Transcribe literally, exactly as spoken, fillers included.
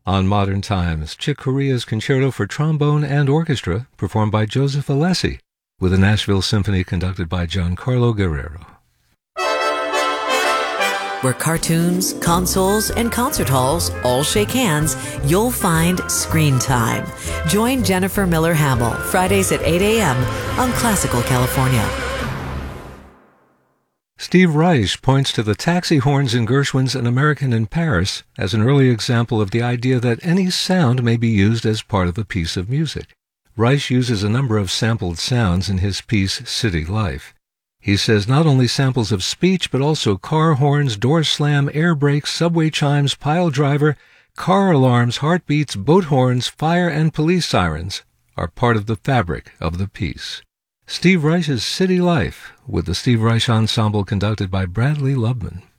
On Modern Times, Chick Corea's Concerto for Trombone and Orchestra, performed by Joseph Alessi, with the Nashville Symphony conducted by Giancarlo Guerrero. Where cartoons, consoles, and concert halls all shake hands, you'll find Screen Time. Join Jennifer Miller Hamill Fridays at eight a.m. on Classical California. Steve Reich points to the taxi horns in Gershwin's An American in Paris as an early example of the idea that any sound may be used as part of a piece of music. Reich uses a number of sampled sounds in his piece City Life. He says not only samples of speech, but also car horns, door slam, air brakes, subway chimes, pile driver, car alarms, heartbeats, boat horns, fire, and police sirens are part of the fabric of the piece. Steve Reich's City Life, with the Steve Reich Ensemble conducted by Bradley Lubman.